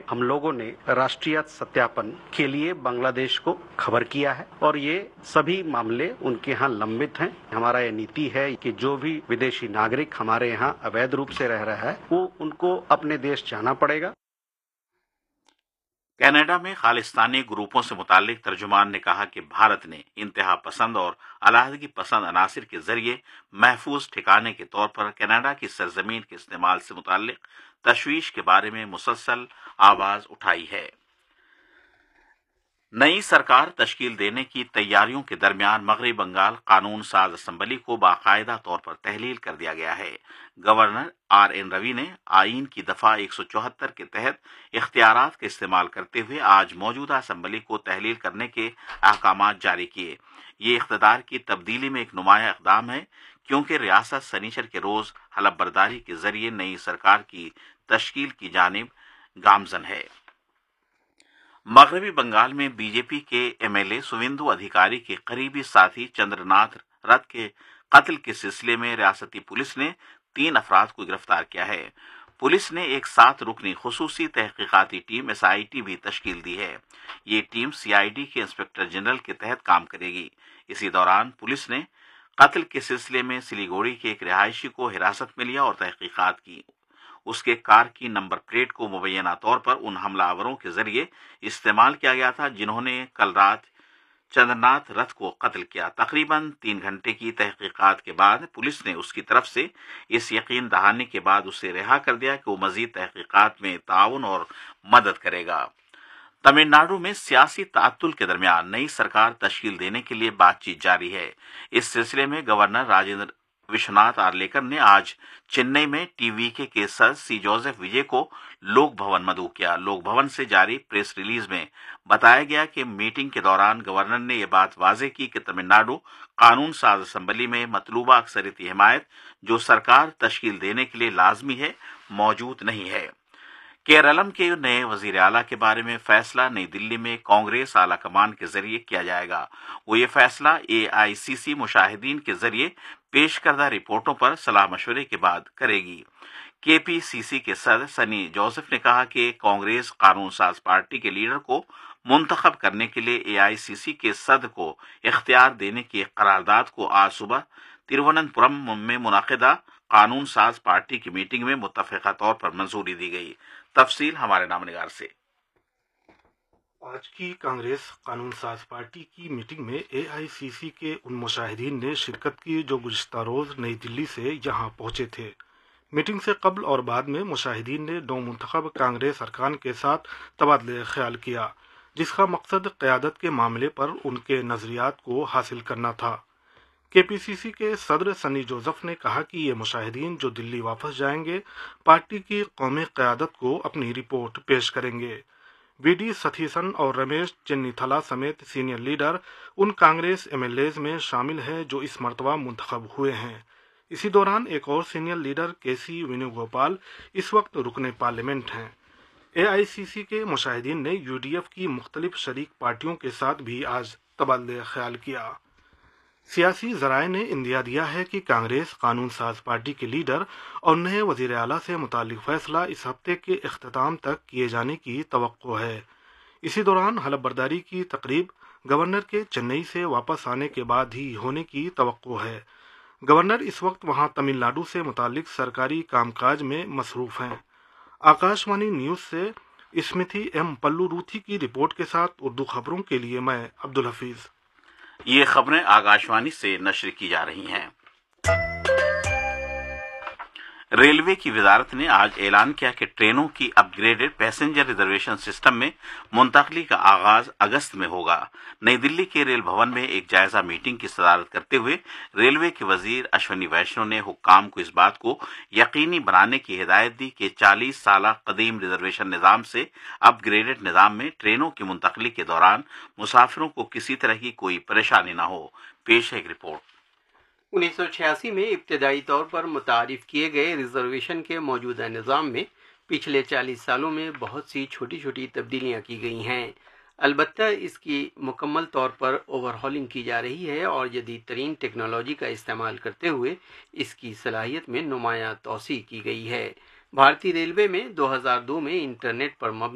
हम लोगों ने राष्ट्रीय सत्यापन के लिए बांग्लादेश को खबर किया है और ये सभी मामले उनके यहाँ लंबित हैं। हमारा ये नीति है कि जो भी विदेशी नागरिक हमारे यहाँ अवैध रूप से रह रहा है वो उनको अपने देश जाना पड़ेगा। कनाडा में खालिस्तानी ग्रुपों से मुतालिक तर्जुमान ने कहा कि भारत ने इंतहा पसंद और अलहदगी पसंद अनासिर के जरिए महफूज ठिकाने के तौर पर कनाडा की सरजमीन के इस्तेमाल से मुतालिक तशवीश के बारे में मुसलसल आवाज उठाई है। नई सरकार तश्कील देने की तैयारियों के दरमियान मगरबी बंगाल कानून साज असम्बली को बाकायदा तौर पर तहलील कर दिया गया है। गवर्नर RN रवि ने आईन की दफा 174 के तहत इख्तियारात का इस्तेमाल करते हुए आज मौजूदा असम्बली को तहलील करने के अहकामात जारी किए। ये इख्तियार की तब्दीली में एक नुमाया इक़दाम है क्योंकि रियासत शनिचर के रोज हलफ बर्दारी के जरिए नई सरकार की तश्कील की जानिब गामजन है। मगरबी बंगाल में बीजेपी के MLA सुवेंदु अधिकारी के करीबी साथी चंद्रनाथ रथ के कत्ल के सिलसिले में रियासती पुलिस ने 3 अफराद को गिरफ्तार किया है। पुलिस ने एक 7 रुकनी खुसूसी तहकीकाती टीम SIT भी तश्कील दी है। ये टीम CID के इंस्पेक्टर जनरल के तहत काम करेगी। इसी दौरान पुलिस ने कत्ल के सिलसिले में सिलीगुड़ी के एक रिहायशी को हिरासत में लिया और तहकीकात की। उसके कार की नंबर प्लेट को मुबैना तौर पर उन हमलावरों के जरिए इस्तेमाल किया गया था जिन्होंने कल रात चंद्रनाथ रथ को कत्ल किया। तकरीबन 3 घंटे की तहकीकात के बाद पुलिस ने उसकी तरफ से इस यकीन दहाने के बाद उसे रिहा कर दिया कि वो मजीद तहकीकात में ताउन और मदद करेगा। तमिलनाडु में सियासी ताअत्तुल के दरमियान नई सरकार तश्कील देने के लिए बातचीत जारी है। इस सिलसिले में गवर्नर राजेंद्र विश्वनाथ आर्लेकर ने आज चेन्नई में TVK के सदस्य सी जोसेफ विजय को लोक भवन मदऊ किया। लोक भवन से जारी प्रेस रिलीज में बताया गया कि मीटिंग के दौरान गवर्नर ने यह बात वाजे की कि तमिलनाडु कानून साज असम्बली में मतलूबा अक्सरियती हिमायत जो सरकार तश्कील देने के लिए लाजमी है मौजूद नहीं है। केरलम के नए वजीर आला के बारे में फैसला नई दिल्ली में कांग्रेस आला कमान के जरिए किया जाएगा। वो ये फैसला AICC मुशाहिदीन के जरिए पेश करदा रिपोर्टों पर सलाह मशवरे के बाद करेगी। KPCC के सदस्य सनी जोसेफ ने कहा कि कांग्रेस कानून साज पार्टी के लीडर को मुंतखब करने के लिए AICC के सदर को इख्तियार देने की करारदाद को आज सुबह तिरुवनंतपुरम में मुनाकिदा कानून साज पार्टी की मीटिंग में मुत्तफिका तौर पर मंजूरी दी गई। तफसील हमारे नामनिगार से। आज की कांग्रेस कानून साज पार्टी की मीटिंग में AICC के उन मुशाहिदीन ने शिरकत की जो गुज़िश्ता रोज नई दिल्ली से यहां पहुंचे थे। मीटिंग से कबल और बाद में मुशाहिदीन ने 2 मुंतखब कांग्रेस अरकान के साथ तबादले ख्याल किया जिसका मकसद क़यादत के मामले पर उनके नज़रियात को हासिल करना था। KPCC के सदर सनी जोसेफ ने कहा कि ये मुशाहिदीन जो दिल्ली वापस जाएंगे पार्टी की कौमी क़यादत को अपनी रिपोर्ट पेश करेंगे। VD सथीसन और रमेश चेन्नीथला समेत सीनियर लीडर उन कांग्रेस MLAs में शामिल हैं जो इस मरतबा मुंतखब हुए हैं। इसी दौरान एक और सीनियर लीडर KC वेणुगोपाल इस वक्त रुकने पार्लियामेंट हैं। AICC के मुशाहिदीन ने UDF की मुख्तलिफ शरीक पार्टियों के साथ भी आज तबादले ख्याल किया। सियासी ज़राए ने इंदिया दिया है कि कांग्रेस कानून साज पार्टी के लीडर और नए वज़ीर आला से मुतालिक फैसला इस हफ्ते के इख्तिताम तक किए जाने की तवक्को है। इसी दौरान हलफ बर्दारी की तकरीब गवर्नर के चेन्नई से वापस आने के बाद ही होने की तवक्को है। गवर्नर इस वक्त वहां तमिलनाडु से मुतालिक सरकारी कामकाज में मसरूफ़ हैं। आकाशवाणी न्यूज़ से स्मृति M पल्लूरूथी की रिपोर्ट के साथ उर्दू खबरों के लिए मैं अब्दुल हफीज़। ये खबरें आकाशवाणी से नश्र की जा रही हैं। रेलवे की वजारत ने आज ऐलान किया कि ट्रेनों की अपग्रेडेड पैसेंजर रिजर्वेशन सिस्टम में मुंतकली का आगाज अगस्त में होगा। नई दिल्ली के रेल भवन में एक जायजा मीटिंग की सदारत करते हुए रेलवे के वजीर अश्वनी वैष्णव ने हुक्काम को इस बात को यकीनी बनाने की हिदायत दी कि 40 साल कदीम रिजर्वेशन निज़ाम से अपग्रेडेड निज़ाम में ट्रेनों की मुंतकली के दौरान मुसाफिरों को किसी तरह की कोई परेशानी न हो। पेश है एक रिपोर्ट। 1986 में इब्तदाई तौर पर मुतारिफ किए गए रिजर्वेशन के मौजूदा निज़ाम में पिछले 40 सालों में बहुत सी छोटी छोटी तब्दीलियां की गई हैं। अलबत्ता इसकी मुकम्मल तौर पर ओवरहॉलिंग की जा रही है और जदीद तरीन टेक्नोलॉजी का इस्तेमाल करते हुए इसकी सलाहियत में नुमायां तौसी की गई है। भारतीय रेलवे में 2002 में इंटरनेट पर मबनी